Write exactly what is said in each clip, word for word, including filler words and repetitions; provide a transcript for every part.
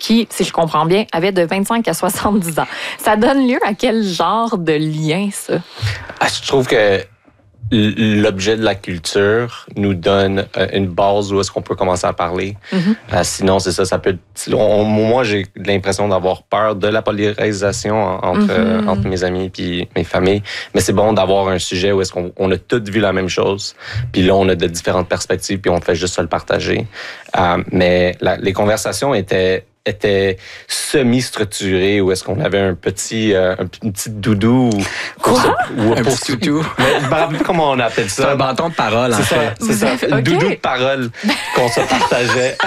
qui, si je comprends bien, avait de vingt-cinq à soixante-dix ans. Ça donne lieu à quel genre de lien, ça? Ah, je trouve que l'objet de la culture nous donne une base où est-ce qu'on peut commencer à parler. Mm-hmm. Euh, sinon, c'est ça, ça peut... On, moi, j'ai l'impression d'avoir peur de la polarisation entre, mm-hmm. euh, entre mes amis et mes familles. Mais c'est bon d'avoir un sujet où est-ce qu'on on a tous vu la même chose. Puis là, on a de différentes perspectives puis on fait juste se le partager. Euh, mais la, les conversations étaient... était semi-structuré où est-ce qu'on avait un petit euh, un, une petite doudou ou, Quoi? ou, ou un petit toutou. Je me rappelle plus comment on appelle ça. C'est un bâton de parole, en c'est fait. Ça, c'est ça, okay. une doudou de parole qu'on se partageait.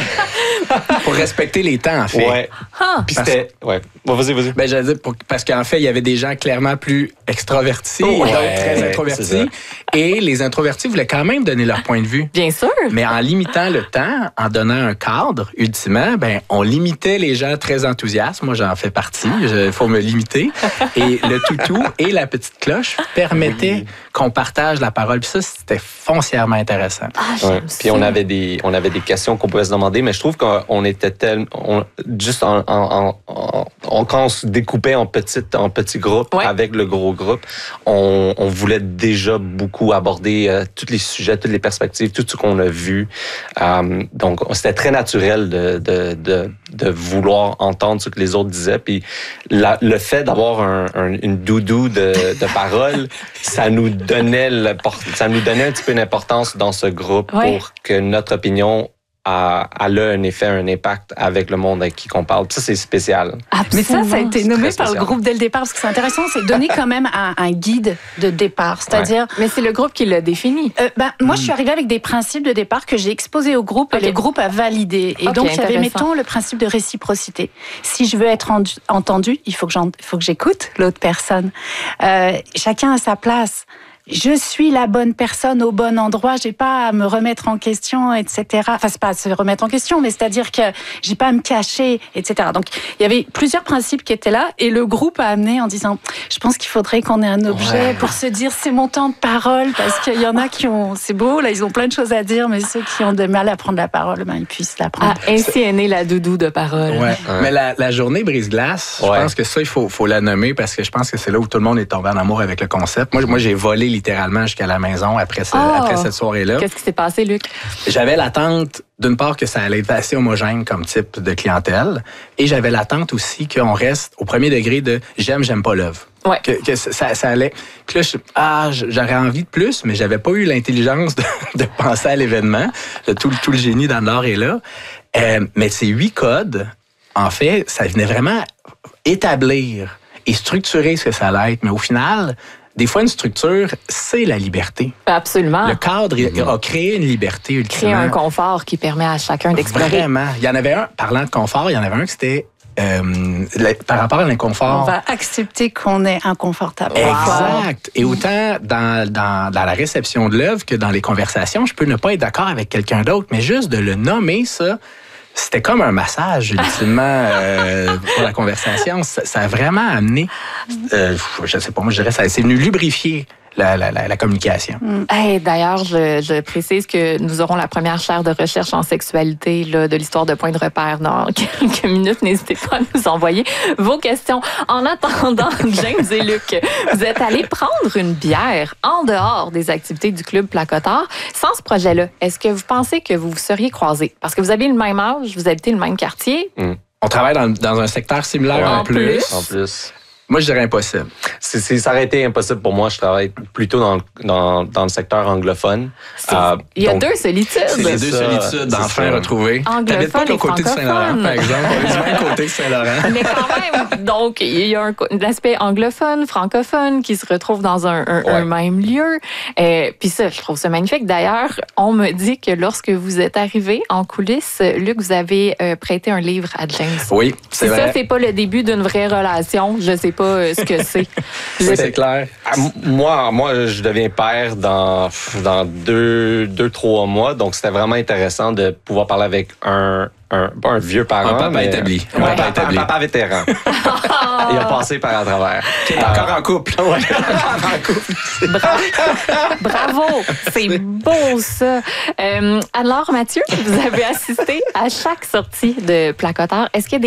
Pour respecter les temps, en fait. Ouais. Huh. Puis c'était... Ouais. Bon, vas-y, vas-y. Ben, j'allais dire, pour, parce qu'en fait, il y avait des gens clairement plus extravertis ouais, et d'autres très introvertis. Et les introvertis voulaient quand même donner leur point de vue. Bien sûr. Mais en limitant le temps, en donnant un cadre, ultimement, ben, on limitait les gens très enthousiastes. Moi, j'en fais partie. Il faut me limiter. Et le toutou et la petite cloche permettaient oui. qu'on partage la parole. Puis ça, c'était foncièrement intéressant. Ah, ouais. Puis on avait des, on avait des questions qu'on pouvait se demander, mais je trouve qu'on était tellement, on, juste en, en, en, en, quand on se découpait en petites, en petits groupes ouais. avec le gros groupe, on, on voulait déjà beaucoup aborder euh, tous les sujets, toutes les perspectives, tout ce qu'on a vu. Euh, donc, c'était très naturel de, de, de, de vouloir entendre ce que les autres disaient. Puis la, le fait d'avoir un, un, une doudou de, de paroles, ça nous donnait le, ça nous donnait un petit peu d'importance dans ce groupe ouais. pour que notre opinion a, a là un effet, un impact avec le monde avec qui qu'on parle. Puis ça, c'est spécial. Absolument. Mais ça, ça a été nommé par le groupe dès le départ, parce que c'est intéressant, c'est donner quand même un, un guide de départ. C'est-à-dire... Ouais. Mais c'est le groupe qui l'a défini. Euh, ben, moi, mm. je suis arrivée avec des principes de départ que j'ai exposés au groupe, okay. et le groupe a validé. Et okay, donc, il y avait, mettons, le principe de réciprocité. Si je veux être entendu, il faut que, j'en, faut que j'écoute l'autre personne. Euh, chacun a sa place. Je suis la bonne personne au bon endroit, j'ai pas à me remettre en question, et cetera. Enfin, c'est pas à se remettre en question, mais c'est-à-dire que j'ai pas à me cacher, et cetera. Donc, il y avait plusieurs principes qui étaient là, et le groupe a amené en disant, je pense qu'il faudrait qu'on ait un objet ouais. pour se dire c'est mon temps de parole, parce qu'il y en a qui ont, c'est beau, là, ils ont plein de choses à dire, mais ceux qui ont de mal à prendre la parole, ben, ils puissent la prendre. Ah, ainsi est née la doudou de parole. Ouais. Ouais. Mais la, la journée brise-glace, ouais. je pense que ça, il faut, faut la nommer, parce que je pense que c'est là où tout le monde est tombé en amour avec le concept. Moi, moi j'ai volé littéralement jusqu'à la maison après, ce, oh, après cette soirée-là. Qu'est-ce qui s'est passé, Luc? J'avais l'attente, d'une part, que ça allait être assez homogène comme type de clientèle, et j'avais l'attente aussi qu'on reste au premier degré de « j'aime, j'aime pas l'œuvre ». Ouais. Que, que ça, ça allait... Puis là, je, ah, j'aurais envie de plus, mais j'avais pas eu l'intelligence de, de penser à l'événement. Tout, tout le génie dans l'art est là. Euh, mais ces huit codes, en fait, ça venait vraiment établir et structurer ce que ça allait être. Mais au final... Des fois, une structure, c'est la liberté. Absolument. Le cadre mm-hmm. a créé une liberté ultimement. Créer un confort qui permet à chacun d'explorer. Vraiment. Il y en avait un, parlant de confort, il y en avait un qui c'était euh, par rapport à l'inconfort. On va accepter qu'on est inconfortable. Exact. Et autant dans, dans, dans la réception de l'œuvre que dans les conversations, je peux ne pas être d'accord avec quelqu'un d'autre, mais juste de le nommer, ça... C'était comme un massage, ultimement, euh, pour la conversation. Ça, ça a vraiment amené, euh, je ne sais pas, moi, je dirais, ça c'est venu lubrifier la, la, la, la communication. Mm. Hey, d'ailleurs, je, je précise que nous aurons la première chaire de recherche en sexualité là, de l'histoire de Point de repère dans quelques minutes. N'hésitez pas à nous envoyer vos questions. En attendant, James et Luc, vous êtes allés prendre une bière en dehors des activités du Club Placotard. Sans ce projet-là, est-ce que vous pensez que vous vous seriez croisés? Parce que vous avez le même âge, vous habitez le même quartier. Mm. On travaille dans, dans un secteur similaire ouais, en, plus. plus. En plus. Moi, je dirais impossible. C'est, c'est, ça aurait été impossible pour moi. Je travaille plutôt dans, dans, dans le secteur anglophone. Euh, Il y a donc, deux solitudes. C'est les deux ça, solitudes, enfin retrouvées. T'habites pas au côté de Saint-Laurent, par exemple. On est du même côté de Saint-Laurent. Mais quand même, donc, il y a un, un aspect anglophone, francophone qui se retrouve dans un, un, ouais. un même lieu. Et, puis ça, je trouve ça magnifique. D'ailleurs, on me dit que lorsque vous êtes arrivé en coulisses, Luc, vous avez euh, prêté un livre à James. Oui, c'est si vrai. Ça, c'est pas le début d'une vraie relation. Je sais pas ce que c'est. c'est, c'est clair. Moi, moi, je deviens père dans, dans deux, deux, trois mois. Donc, c'était vraiment intéressant de pouvoir parler avec un, un, pas un vieux parent. Un papa mais, établi. Un, ouais, papa, établi. un papa vétéran. Il a passé par à travers. Qui est euh, encore en couple. Ouais, encore en couple. Bravo. Bravo. C'est beau, ça. Euh, alors, Mathieu, vous avez assisté à chaque sortie de Placotard. Est-ce qu'il y a des